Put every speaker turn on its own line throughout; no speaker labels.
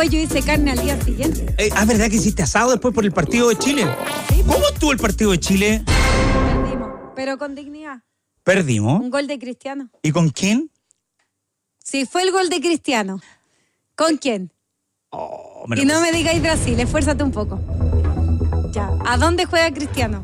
Yo hice carne al día siguiente.
¿Verdad que hiciste asado después por el partido de Chile?
Sí.
¿Cómo estuvo el partido de Chile?
Perdimos, pero con dignidad.
Perdimos.
Un gol de Cristiano.
¿Y con quién?
Sí, fue el gol de Cristiano. ¿Con quién?
Y
no me digáis Brasil, esfuérzate un poco. Ya, ¿a dónde juega Cristiano?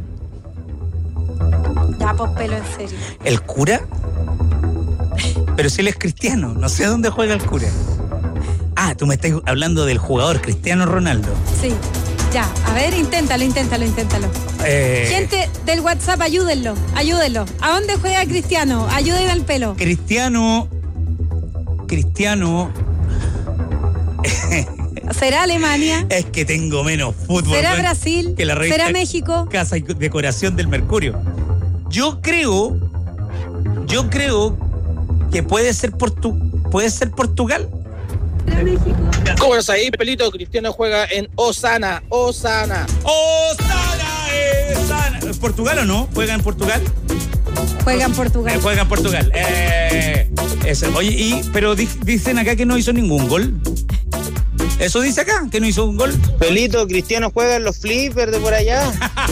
Ya, pues pelo, en serio.
¿El cura? Pero si él es cristiano, no sé dónde juega el cura. Tú me estás hablando del jugador Cristiano Ronaldo.
Sí, ya, a ver, inténtalo. Gente del WhatsApp, ayúdenlo. ¿A dónde juega Cristiano? Ayúdenme al pelo.
Cristiano.
¿Será Alemania?
Es que tengo menos fútbol.
¿Será Brasil?
Que la revista
¿Será México?
Casa y Decoración del Mercurio. Yo creo que puede ser Portugal.
¿Cómo estás ahí, Pelito? Cristiano juega en Osana.
¿Portugal o no? ¿Juega en Portugal?
Juega en Portugal.
Oye, pero dicen acá que no hizo ningún gol. Eso dice acá, que no hizo un gol.
Pelito, Cristiano juega en los flippers de por allá.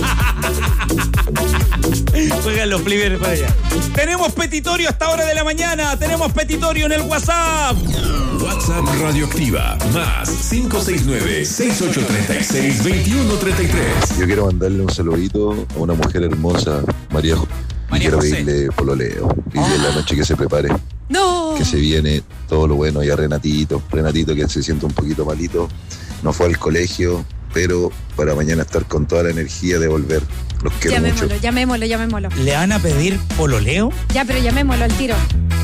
Juegan los flippers por allá. Tenemos petitorio hasta hora de la mañana. Tenemos petitorio en el WhatsApp.
WhatsApp Radioactiva más 569-6836-2133.
Yo quiero mandarle un saludito a una mujer hermosa, María José. Quiero pedirle pololeo. Pedirle la noche que se prepare.
¡No!
Que se viene todo lo bueno. Y a Renatito que se siente un poquito malito. No fue al colegio, pero para mañana estar con toda la energía de volver. Los quiero mucho.
Llamémoslo.
¿Le van a pedir pololeo?
Ya, pero llamémoslo al tiro.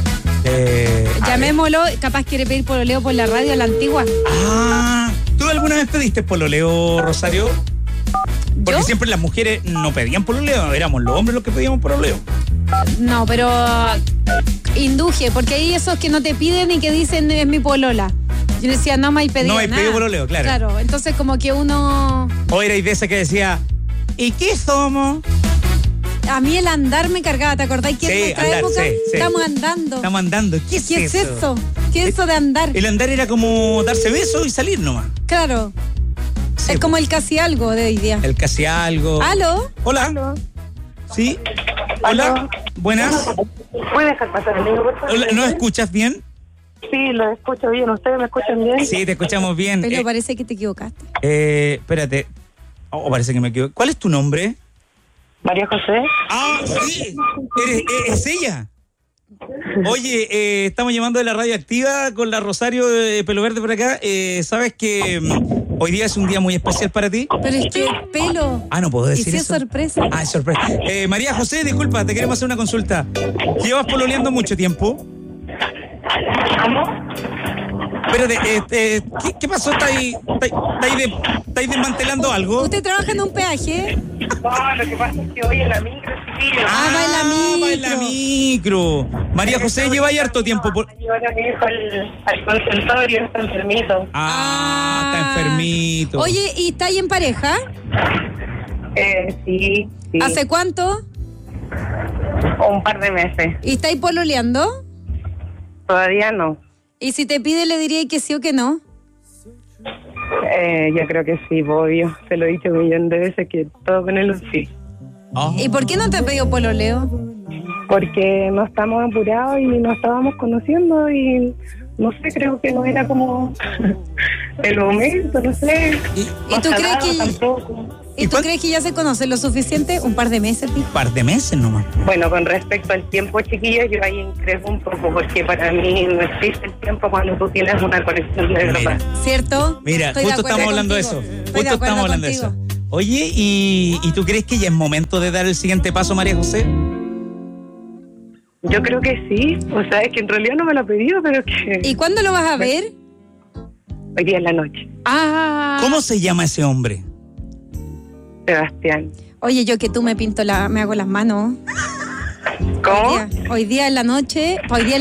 Llamémoslo, capaz quiere pedir pololeo por la radio, la antigua.
¿Tú alguna vez pediste pololeo, Rosario? Porque
¿Yo?
siempre las mujeres no pedían pololeo, éramos los hombres los que pedíamos pololeo.
No, pero induje, porque hay esos que no te piden y que dicen es mi polola. Yo le decía, no me hay pedido nada.
No me pedido pololeo, claro.
Claro, entonces como que uno...
O era de esa que decía, ¿y qué somos?
A mí el andar me cargaba, ¿te acordás que en nuestra época estamos andando?
¿Qué es eso?
¿Qué es eso de andar?
El andar era como darse besos y salir nomás.
Claro.
Sí,
es como el casi algo de hoy día.
El casi algo.
¿Aló?
Hola.
¿Aló?
¿Sí? Hola. Buenas.
¿Puedes dejar pasar el niño, por favor?
Hola, ¿no escuchas bien?
Sí, lo escucho bien. ¿Ustedes me escuchan bien?
Sí, te escuchamos bien.
Pero parece que te equivocaste.
Espérate. Parece que me equivoqué. ¿Cuál es tu nombre?
María José.
Sí. ¿Es ella? Oye, estamos llamando de la Radioactiva con la Rosario de Pelo Verde por acá. ¿Sabes que hoy día es un día muy especial para ti?
Pero es que pelo.
No puedo decir
eso.
eso.
Es sorpresa.
Es sorpresa. María José, disculpa, te queremos hacer una consulta. ¿Llevas pololeando mucho tiempo?
¿Cómo?
Espérate, ¿qué pasó? ¿Estáis desmantelando algo?
¿Usted trabaja en un peaje?
No, lo que pasa es que hoy en la micro, sí.
Va
en la micro. María José, lleva ahí harto tiempo.
Llevar a mi hijo al consultorio, está enfermito.
Está enfermito.
Oye, ¿y está ahí en pareja?
Sí.
¿Hace cuánto?
Un par de meses.
¿Y está ahí pololeando?
Todavía no.
¿Y si te pide le diría que sí o que no?
Yo creo que sí, obvio. Se lo he dicho un millón de veces que todo con él sí.
¿Y por qué no te ha pedido pololeo?
Porque no estamos apurados y nos estábamos conociendo y no sé, creo que no era como el momento, no sé.
¿Y tú crees que
tampoco?
¿Y tú crees que ya se conocen lo suficiente? ¿Un par de meses?
Un par de meses nomás.
Bueno, con respecto al tiempo, chiquillos, yo ahí increpo un poco porque para mí no existe el tiempo cuando tú tienes una conexión de verdad.
¿Cierto?
Mira, justo estamos hablando de eso. Justo estamos hablando de eso. Oye, ¿y tú crees que ya es momento de dar el siguiente paso, María José?
Yo creo que sí. O sea, es que en realidad no me lo ha pedido, pero que...
¿Y cuándo lo vas a ver?
Hoy día en la noche.
¿Cómo se llama ese hombre?
Sebastián.
Oye, yo que tú me hago las manos.
¿Cómo?
Hoy día en la noche, hazte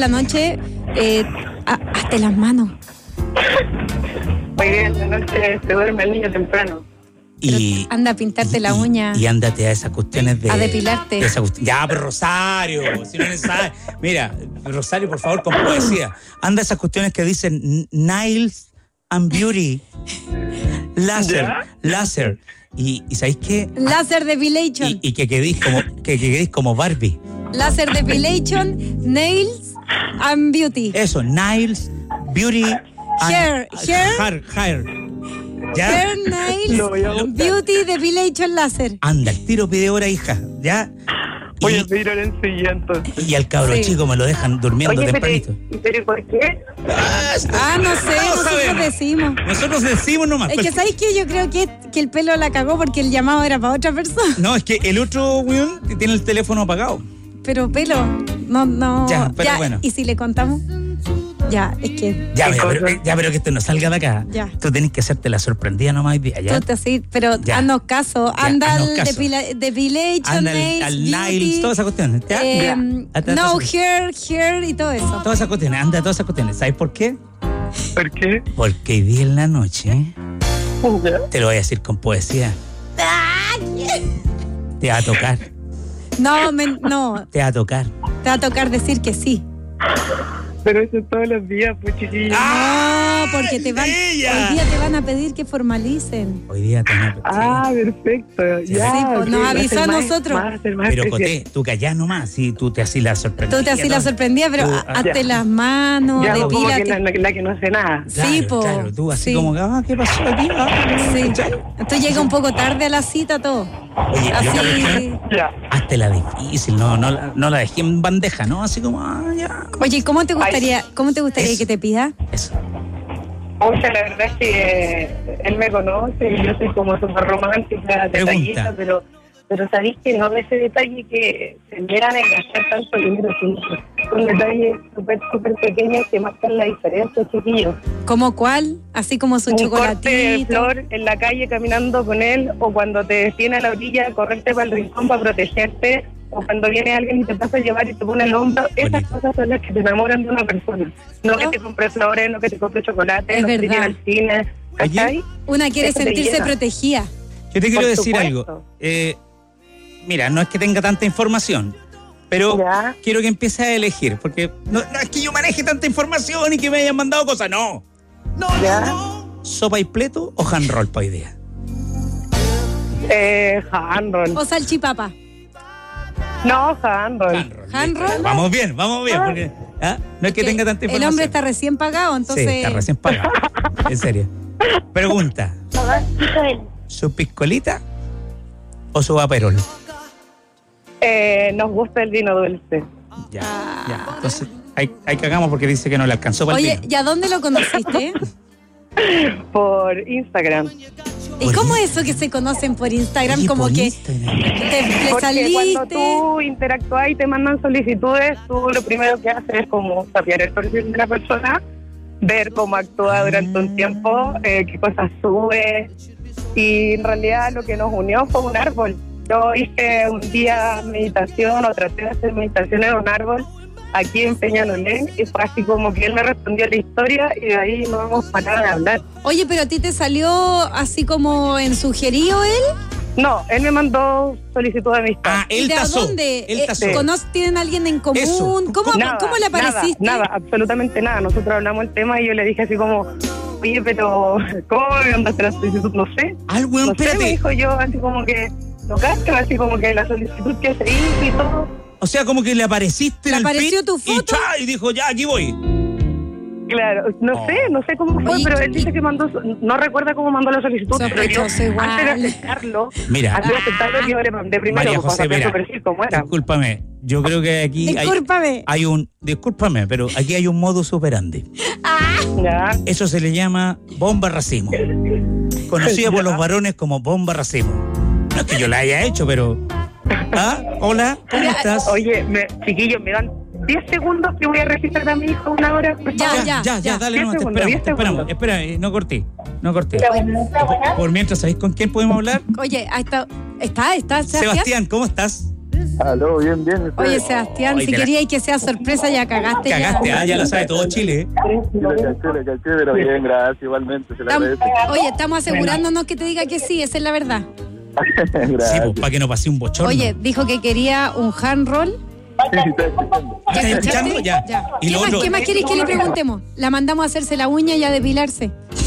las manos.
Hoy día en la noche se duerme el niño temprano.
Y
anda a pintarte la uña.
Y ándate a esas cuestiones de...
A depilarte.
Ya, pero Rosario, si no es necesario. Mira, Rosario, por favor, con poesía. Anda a esas cuestiones que dicen nails and Beauty. Láser. Y ¿sabéis qué?
Láser Depilation.
Y que quedéis como Barbie.
Láser Depilation, Nails and Beauty.
Eso, Nails, Beauty,
Hair.
¿Ya?
Hair, Nails, Beauty, Depilation, Láser.
Anda, el tiro pide hora, hija. ¿Ya?
Voy a pedir ahora enseguida entonces.
Y al cabro
Sí.
chico me lo dejan durmiendo tempranito.
¿Pero por qué?
No sé, nosotros decimos.
Nomás.
Es que, ¿sabéis qué? Yo creo que el pelo la cagó porque el llamado era para otra persona.
No, es que el otro weón tiene el teléfono apagado.
Pero pelo, no.
Ya, pero bueno.
¿Y si le contamos? Ya, es que...
Pero que esto no salga de acá.
Ya.
Tú tenés que hacerte la sorprendida nomás hoy día, ¿ya?
Tú te así, pero
Ya.
haznos caso.
Ya,
Anda
haznos
al
caso.
Depilation,
Anda
Nails,
al
Beauty,
Nails, todas esas cuestiones. ¿Ya?
no hair y todo eso.
Todas esas cuestiones, anda todas esas cuestiones. ¿Sabes por qué?
¿Por qué?
Porque hoy día en la noche, te lo voy a decir con poesía, te va a tocar.
No,
Te va a tocar.
te va a tocar decir que sí.
Pero eso todos los días, pues chiquillos.
No, porque hoy
ella!
día te van a pedir que formalicen.
Hoy día te van a
Perfecto. Ya,
Sí, pues, nos
va a
avisó
ser
a
más-
nosotros.
va a ser más
Pero
especial.
Coté, tú callás nomás, si tú te haces la sorprendida.
Tú te así la sorprendía, pero
Tú,
hazte las manos,
Ya, como que
depílate.
la que no hace nada.
Claro,
Sí, po.
claro, tú así
Sí.
como que, ¿qué pasó aquí?
Sí. Tú llegas un poco tarde a la cita, todo.
Oye,
Así.
Ya.
hazte la difícil, no la dejé en bandeja, ¿no? Así como, ya.
Oye, ¿cómo te gustaría
Eso.
que te pida?
Eso.
O sea, la verdad es que él me conoce y yo soy como súper romántica, detallista, pero sabéis que no ese detalle que se vieran en gastar tanto dinero, son detalles súper pequeños que marcan la diferencia, chiquillos.
¿Cómo cuál? Así como su
Un corte de
chocolatito.
flor en la calle caminando con él, o cuando te detiene a la orilla, correrte para el rincón para protegerte, o cuando viene alguien y te pasa a llevar y te pone el hombro. Esas
Bonito.
cosas son las que te enamoran de una persona. No que te compre flores, no que te compre chocolate,
Es
no que te
verdad.
lleve al cine. ¿Cachai?
Una quiere
Eso te
sentirse
llena.
protegida.
Yo te quiero
Por
decir
supuesto.
algo. Mira, no es que tenga tanta información, pero
Ya.
quiero que empieces a elegir, porque no es que yo maneje tanta información y que me hayan mandado cosas, no.
¿Ya?
¿Sopa y pleto o hand roll para hoy día?
Handroll.
O salchipapa.
No, handroll.
Hand roll.
Vamos bien, porque no es que tenga tanta
El
información.
hombre está recién pagado, entonces.
Sí, está recién pagado. En serio. Pregunta, ¿su piscolita o su aperol?
Nos gusta el vino dulce.
Ya. Entonces, ahí cagamos porque dice que no le alcanzó para
Oye,
el vino.
¿y a dónde lo conociste?
Por Instagram.
¿Y cómo es eso que se conocen por Instagram?
Oye,
Como
por
que
Instagram.
le
Porque cuando
saliste.
tú interactúas y te mandan solicitudes, tú lo primero que haces es como sapear el perfil de la persona, ver cómo actúa durante un tiempo, qué cosas sube. Y en realidad lo que nos unió fue un árbol. Yo hice un día meditación o traté de hacer meditación en un árbol aquí en Peñalolén y fue así como que él me respondió la historia y de ahí no hemos parado de hablar.
Oye, pero a ti te salió así como en sugerido él.
No, él me mandó solicitud de amistad.
Él
¿De a
tasó.
dónde?
Él tasó.
¿Tienen alguien en común?
Eso.
¿Cómo le apareciste?
Nada, absolutamente nada. Nosotros hablamos el tema y yo le dije así como, oye, pero ¿cómo me mandaste la solicitud? No sé.
Weón,
No sé,
espérate.
me dijo yo, así como que, lo cacho, así como que la solicitud que se hizo y todo.
O sea, como que le apareciste
¿Le
en el
apareció
feed
tu foto?
y dijo, ya, aquí voy.
Claro, no sé cómo fue,
Oye,
pero él dice que mandó, no recuerda cómo mandó la solicitud, pero yo,
Sospechoso igual.
antes de aceptarlo,
Mira.
yo le mandé primero,
María
para
José,
saber
mira,
su perfil cómo era.
discúlpame, yo creo que aquí
Discúlpame.
hay un, discúlpame, pero aquí hay un modus operandi.
Ya.
Eso se le llama bomba racimo, conocida por los varones como bomba racimo. No es que yo la haya hecho, pero... Hola, ¿cómo estás?
Oye, chiquillos, me dan 10 segundos que voy a registrar a mi hijo una hora. Por favor.
Ya.
Dale,
10
no, te
segundos, 10
esperamos.
segundos.
Espera, no corté. Por mientras, ¿sabéis con quién podemos hablar?
Oye, está Sebastián.
Sebastián, ¿cómo estás?
Aló, bien.
Oye, Sebastián,
Oye,
si
te la-
queríais que sea sorpresa, ya cagaste.
Cagaste,
ya.
ya lo sabe todo Chile.
Le caché, pero bien, gracias, igualmente, se le agradece.
Oye, estamos asegurándonos que te diga que sí, esa es la verdad.
Sí,
Gracias.
pues, para que no pase un bochorno.
Oye, dijo que quería un hand roll.
Sí, estoy escuchando.
¿Estás escuchando? Ya. Y
¿Qué
lo
más,
otro,
¿Qué más queréis que le preguntemos? La mandamos a hacerse la uña y a depilarse.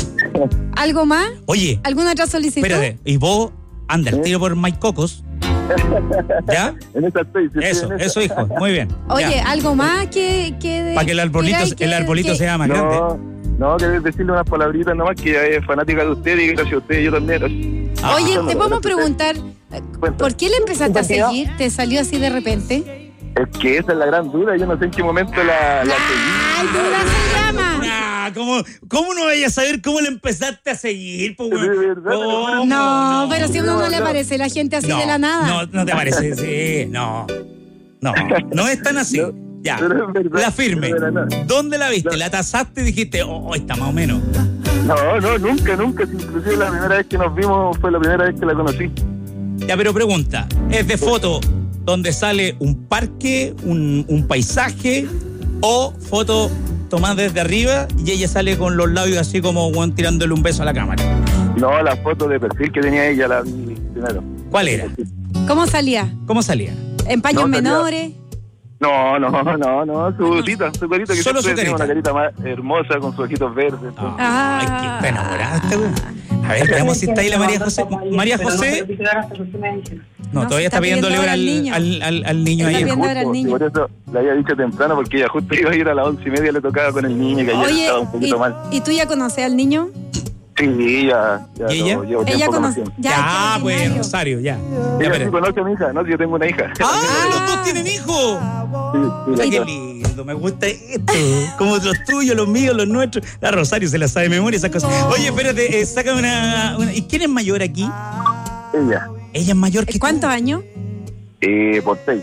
¿Algo más?
Oye,
¿Alguna otra solicitud?
espérate, y vos anda el tiro por Mike Cocos. ¿Ya?
En esa estoy. Sí,
Eso, hijo, muy bien.
Oye, ¿algo más que
para que el arbolito sea más grande.
No, que decirle unas palabritas nomás, que ella es fanática de usted y gracias a usted yo también.
Oye, te podemos preguntar, ¿por qué le empezaste a seguir? ¿Te salió así de repente?
Es que esa es la gran duda, yo no sé en qué momento la seguí.
¡Ay, duda se llama!
¿Cómo no vayas a saber cómo le empezaste a seguir? Po,
De verdad,
¿Cómo?
No, pero si a uno no le parece la gente así de la nada.
No te parece, sí, no es tan así. Ya,
pero es verdad,
la firme.
pero de la nada.
¿Dónde la viste? ¿La tasaste y dijiste, está más o menos?
No, nunca. Inclusive la primera vez que nos vimos fue la primera vez que la conocí.
Ya, pero pregunta, ¿es de foto donde sale un parque, un paisaje, o foto tomada desde arriba y ella sale con los labios así como tirándole un beso a la cámara?
No, la foto de perfil que tenía ella la vi primero.
¿Cuál era?
¿Cómo salía? ¿En paños
No, salía-
menores?
No, su carita que
Solo su
siempre tiene
carita.
una carita más hermosa con sus ojitos verdes.
Ay, que está enamorada esta güey. A ver, veamos si está ahí la María José. María José. No,
No,
todavía
se
está
está
pidiendo
pidiendo
libra
ahora al niño.
al niño
Está
ahí.
pidiendo ahora al niño.
Por eso le había dicho temprano, porque ella justo iba a ir a las 11:30, le tocaba con el niño, que ayer
Oye,
estaba un poquito mal.
¿y tú ya conoces al niño?
Sí, ya
¿Y ella?
lo llevo
Ella
tiempo
conoce.
conociendo.
Ya,
qué
pues,
ordinario.
Rosario, ya. Ya,
Ella
pero-
sí conoce a mi hija, ¿no? Yo tengo una hija.
¡Ah! ¡Los dos tienen hijos!
Sí,
Mira
la
qué
hija.
lindo, me gusta esto. Como los tuyos, los míos, los nuestros. La Rosario se la sabe de memoria esas cosas. Oye, espérate, sácame una. ¿Y quién es mayor aquí?
Ella,
Ella es mayor que tú.
¿Cuántos años?
por 6.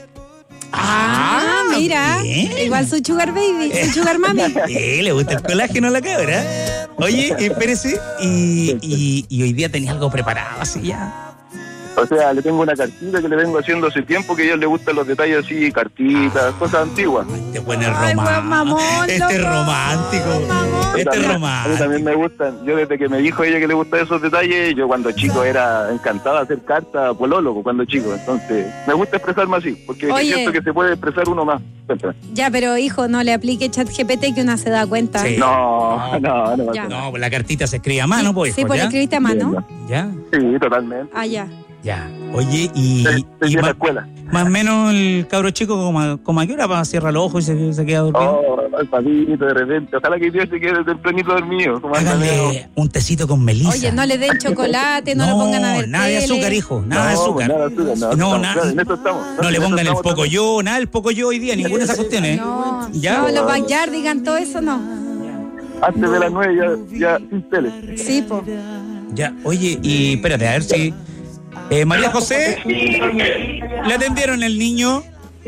Mira.
bien.
Igual su sugar baby, su sugar mami.
Le gusta el colágeno a la cabra. Oye, espérese, y hoy día tenía algo preparado así ya.
O sea, le tengo una cartita que le vengo haciendo hace tiempo, que a ella le gustan los detalles así, cartitas, cosas antiguas.
Este buen es
Ay, buen mamón,
Este es
loco.
romántico.
Mamón.
Este es
A mí también
romántico.
me gustan. Yo desde que me dijo ella que le gustan esos detalles, yo cuando chico era encantado de hacer cartas polólogo cuando chico. Entonces, me gusta expresarme así, porque
Oye.
siento que se puede expresar uno más. Cuéntame.
Ya, pero hijo, no le aplique ChatGPT que una se da cuenta.
Sí.
No.
Ya.
No, pues la cartita se escribe a mano, pues.
Sí,
hijo,
pues le
¿ya?
escribiste a mano.
¿Ya?
Sí, totalmente.
Ah, ya.
Ya. Oye, y
Estoy en la
más,
escuela.
más o menos el cabro chico, como a qué hora cierra los ojos y se queda dormido.
Oh, el papito, de repente. Ojalá que Dios se quede tempranito dormido. Como anda medio-
Háganle un tecito con melisa.
Oye, no le den chocolate, no lo pongan a ver
nada de
tele.
azúcar, hijo, nada de
No,
azúcar.
nada de azúcar,
No,
estamos,
nada.
claro, en eso estamos.
No le
En eso
pongan el
estamos
pocoyo, nada del pocoyo hoy día, ninguna de esas cuestiones.
No,
¿Ya?
no, los backyard digan todo eso, no.
Antes de las 9 ya sin tele.
Sí, po.
Ya, oye, y espérate, a ver si. María José, ¿le atendieron el niño?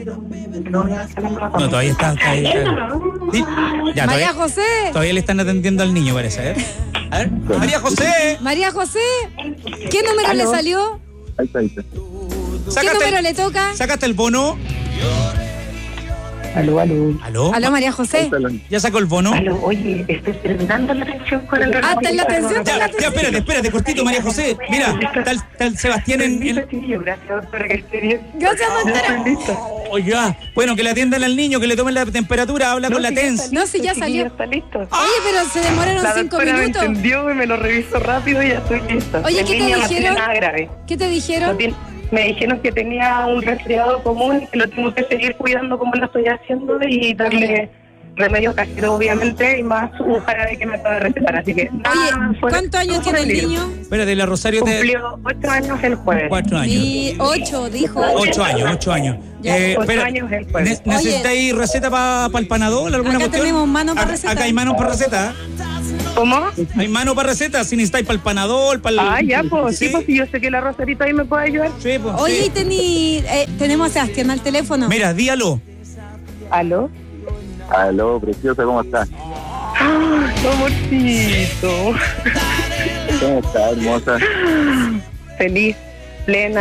No, todavía está. Sí, ya,
María
todavía,
José.
todavía le están atendiendo al niño, parece. A ver, María José,
María José. ¿Qué número le salió?
Ahí está.
¿Qué número le toca?
¿sacaste el bono?
Aló.
¿Aló?
Aló, María José.
¿Ya sacó el bono?
Oye, estoy terminando la atención con el
Ah, está en la atención,
Ya, espérate, cortito, María José. Mira, tal Sebastián en.
Gracias, doctora, que esté bien.
Gracias, doctora.
Oh, ya. Bueno, que le atiendan al niño, que le tomen la temperatura, habla con la TENS.
No, si ya salió.
Está listo.
Oye, pero se demoraron
La
5
doctora me
minutos.
entendió y me lo revisó rápido y ya estoy lista.
Oye,
El
¿qué te
niño no
dijeron?
tiene nada grave.
¿Qué te
No
dijeron?
me dijeron que tenía un resfriado común y que lo tengo que seguir cuidando como lo estoy haciendo y darle remedios caseros, obviamente, y más un jarabe que me acaba de recetar. Así que,
Oye, ¿cuántos años tiene el niño?
Espérate, la Rosario te.
Cumplió 8 años el jueves.
4 años.
Y 8, dijo.
8 años.
Ya,
8 años el jueves.
¿Necesitáis receta para el panadol? ¿Alguna
Acá
cuestión?
tenemos mano pa' receta.
Acá hay mano para receta.
¿Cómo?
Hay mano para receta. Si necesitáis para el panadol, para el.
Ah, ya, pues, sí, pues, si yo sé que la Rosarito ahí me puede ayudar.
Sí, pues,
Oye,
sí.
tenemos a Sebastián al teléfono.
Mira, díalo.
¿Aló?
Aló, preciosa, ¿cómo estás?
¡Ah, amorcito!
¿Cómo estás, hermosa?
Feliz, plena.